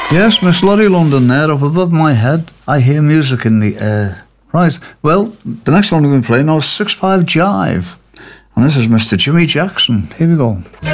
Yes, Miss Lottie London there, up above my head. I hear music in the air. Right, well, the next one we're going to play now is 6-5 Jive. And this is Mr. Jimmy Jackson. Here we go.